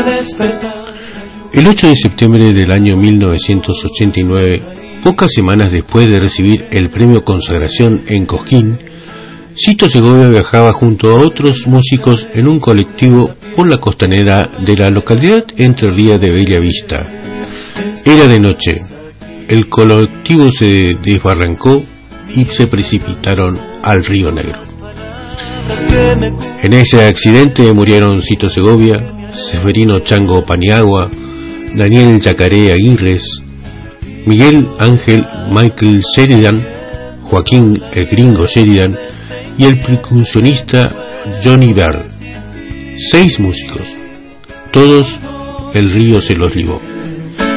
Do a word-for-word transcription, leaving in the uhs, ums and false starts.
El ocho de septiembre del año mil novecientos ochenta y nueve, pocas semanas después de recibir el premio Consagración en Cosquín, Cito Segovia viajaba junto a otros músicos en un colectivo por la costanera de la localidad entrerriana de Bella Vista. Era de noche, el colectivo se desbarrancó y se precipitaron al Río Negro. En ese accidente murieron Cito Segovia, Severino Chango Paniagua, Daniel Yacaré Aguirres, Miguel Ángel Michael Sheridan, Joaquín el Gringo Sheridan y el percusionista Johnny Byrd. Seis músicos. Todos el río se los libó.